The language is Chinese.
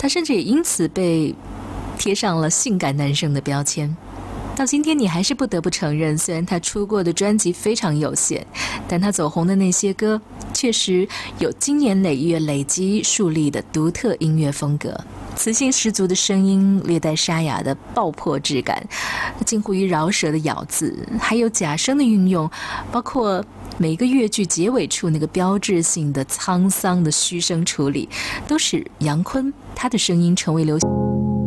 他甚至也因此被贴上了性感男生的标签。到今天你还是不得不承认，虽然他出过的专辑非常有限，但他走红的那些歌确实有经年累月累积树立的独特音乐风格。磁性十足的声音，略带沙哑的爆破质感，近乎于饶舌的咬字，还有假声的运用，包括每一个乐句结尾处那个标志性的沧桑的虚声处理，都使杨坤他的声音成为流行。